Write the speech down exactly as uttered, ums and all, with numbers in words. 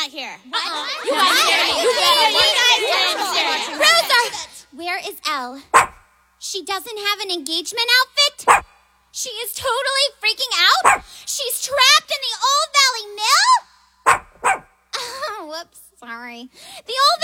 not here. What? You guys here. You guys here. Rosa! Where is Elle? She doesn't have an engagement outfit? She is totally freaking out? She's trapped in the Old Valley Mill? Oh, whoops, sorry. The Old